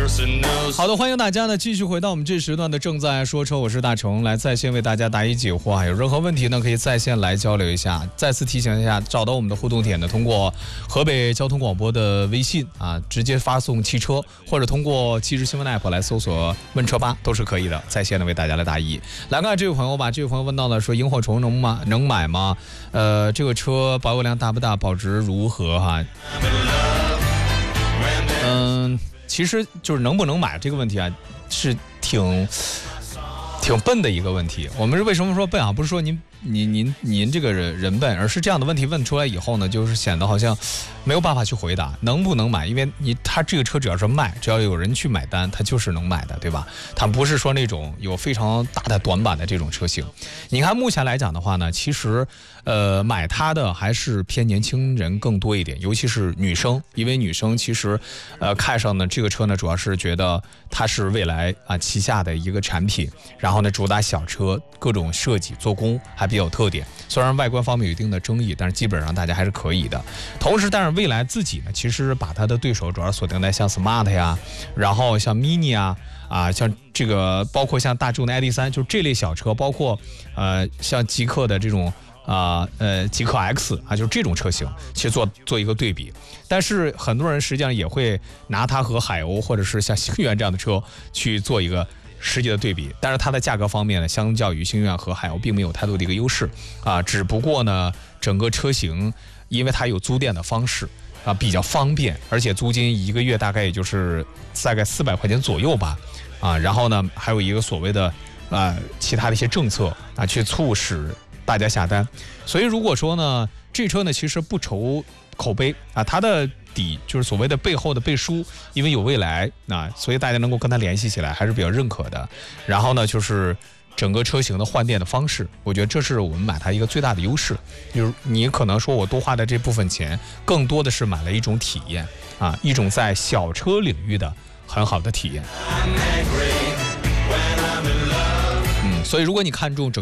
好的，欢迎大家呢继续回到我们这时段的正在说车，我是大成，来在线为大家答疑解惑，有任何问题呢可以在线来交流一下。再次提醒一下，找到我们的互动点呢，通过河北交通广播的微信直接发送汽车，或者通过即时新闻 app 来搜索问车吧，都是可以的，在线的为大家来答疑。来看这位朋友吧，这位朋友问到了说萤火虫能买吗？这个车保有量大不大，保值如何哈？其实就是能不能买这个问题是挺笨的一个问题。我们为什么说笨不是说您这个人笨，而是这样的问题问出来以后呢，就是显得好像没有办法去回答能不能买，因为他这个车只要是卖，只要有人去买单，他就是能买的，对吧？他不是说那种有非常大的短板的这种车型。你看目前来讲的话呢，其实买它的还是偏年轻人更多一点，尤其是女生，因为女生其实看上呢这个车呢，主要是觉得它是蔚来旗下的一个产品，然后呢主打小车，各种设计做工还比较有特点，虽然外观方面有一定的争议，但是基本上大家还是可以的。同时但是蔚来自己呢，其实把它的对手主要锁定在像 Smart 呀，然后像 Mini 像这个包括像大众的 ID.3， 就这类小车，包括像极客的这种极客 X 就是这种车型去做一个对比。但是很多人实际上也会拿它和海鸥或者是像星源这样的车去做一个实际的对比，但是它的价格方面呢，相较于星源和海鸥并没有太多的一个优势只不过呢整个车型因为它有租电的方式比较方便，而且租金一个月大概也就是大概400块钱左右吧然后呢还有一个所谓的其他的一些政策去促使大家下单。所以如果说呢这车呢其实不愁口碑它的底就是所谓的背后的背书，因为有蔚来所以大家能够跟它联系起来还是比较认可的。然后呢就是整个车型的换电的方式，我觉得这是我们买它一个最大的优势。就是你可能说我多花的这部分钱更多的是买了一种体验一种在小车领域的很好的体验。所以如果你看中整